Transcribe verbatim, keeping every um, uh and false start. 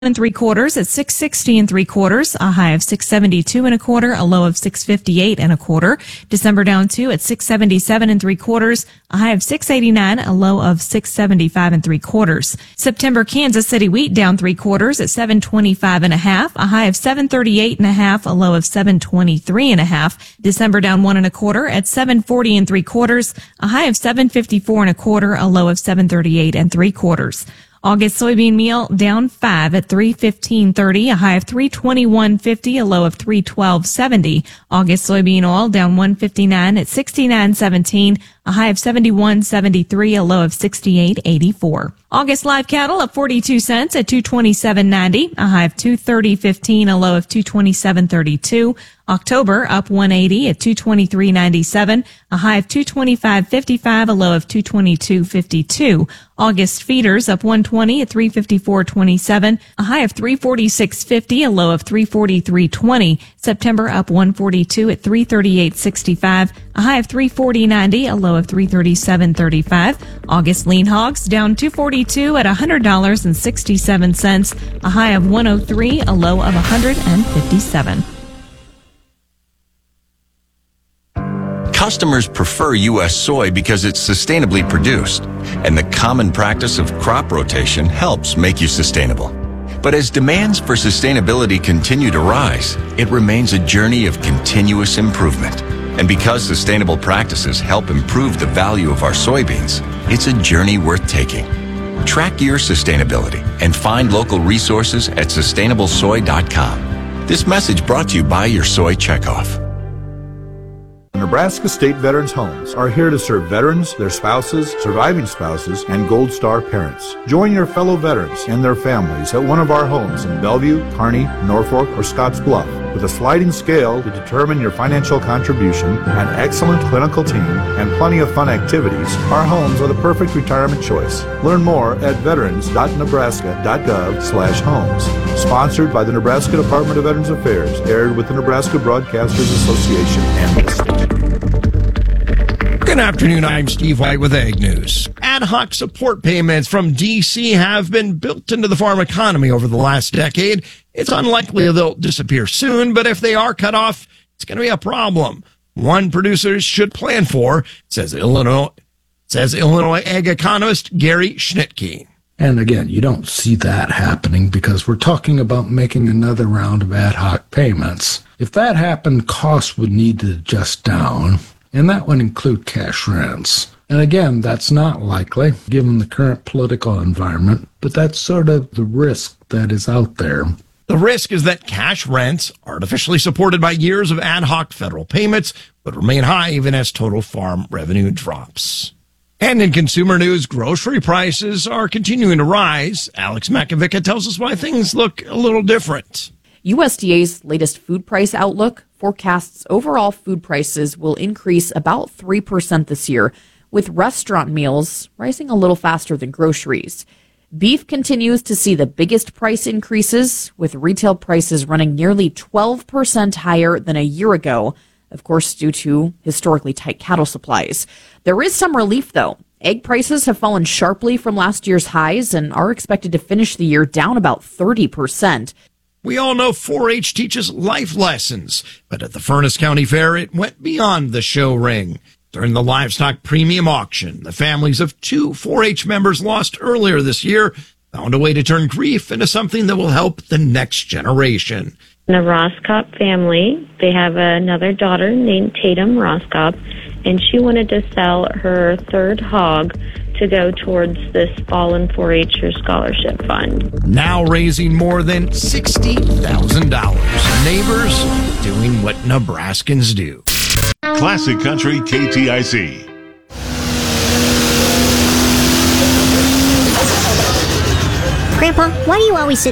and three quarters at six sixty and three quarters, a high of six seventy-two and a quarter, a low of six fifty-eight and a quarter. December down two at six seventy-seven and three quarters, a high of six eighty-nine, a low of six seventy-five and three quarters. September Kansas City wheat down three quarters at seven twenty-five and a half, a high of seven thirty-eight and a half, a low of seven twenty-three and a half. December down one and a quarter at seven forty and three quarters, a high of seven fifty-four and a quarter, a low of seven thirty-eight and three quarters. August soybean meal down five at three fifteen thirty, a high of three twenty-one fifty, a low of three twelve seventy. August soybean oil down one fifty-nine at sixty-nine seventeen, a high of seventy-one seventy-three, a low of sixty-eight eighty-four. August live cattle up forty-two cents at two twenty-seven ninety, a high of two thirty fifteen, a low of two twenty-seven thirty-two. October up one eighty at two twenty-three ninety-seven, a high of two twenty-five fifty-five, a low of two twenty-two fifty-two. August feeders up one twenty at three fifty-four twenty-seven, a high of three forty-six fifty, a low of three forty-three twenty. September up one forty-two at three thirty-eight sixty-five, a high of three forty ninety, a low of three thirty-seven thirty-five. August lean hogs down two forty-two at one hundred dollars and sixty-seven cents, a high of one oh three, a low of one hundred fifty-seven. Customers prefer U S soy because it's sustainably produced, and the common practice of crop rotation helps make you sustainable. But as demands for sustainability continue to rise, it remains a journey of continuous improvement. And because sustainable practices help improve the value of our soybeans, it's a journey worth taking. Track your sustainability and find local resources at sustainable soy dot com. This message brought to you by your Soy Checkoff. Nebraska State Veterans Homes are here to serve veterans, their spouses, surviving spouses, and Gold Star parents. Join your fellow veterans and their families at one of our homes in Bellevue, Kearney, Norfolk, or Scottsbluff. With a sliding scale to determine your financial contribution, an excellent clinical team, and plenty of fun activities, our homes are the perfect retirement choice. Learn more at veterans dot nebraska dot gov slash homes. Sponsored by the Nebraska Department of Veterans Affairs, aired with the Nebraska Broadcasters Association and this station. Good afternoon, I'm Steve White with Ag News. Ad hoc support payments from D C have been built into the farm economy over the last decade. It's unlikely they'll disappear soon, but if they are cut off, it's going to be a problem. One producers should plan for, says Illinois, says Illinois ag economist Gary Schnitke. And again, you don't see that happening because we're talking about making another round of ad hoc payments. If that happened, costs would need to adjust down, and that would include cash rents. And again, that's not likely given the current political environment, but that's sort of the risk that is out there. The risk is that cash rents, artificially supported by years of ad hoc federal payments, would remain high even as total farm revenue drops. And in consumer news, grocery prices are continuing to rise. Alex Makovica tells us why things look a little different. U S D A's latest food price outlook forecasts overall food prices will increase about three percent this year, with restaurant meals rising a little faster than groceries. Beef continues to see the biggest price increases, with retail prices running nearly twelve percent higher than a year ago, of course, due to historically tight cattle supplies. There is some relief, though. Egg prices have fallen sharply from last year's highs and are expected to finish the year down about thirty percent. We all know four H teaches life lessons, but at the Furnace County Fair, it went beyond the show ring. During the livestock premium auction, the families of two four H members lost earlier this year found a way to turn grief into something that will help the next generation. The Roscop family, they have another daughter named Tatum Roscop, and she wanted to sell her third hog to go towards this Fallen four H'er Scholarship Fund. Now raising more than sixty thousand dollars. Neighbors doing what Nebraskans do. Classic Country K T I C. Grandpa, why do you always sit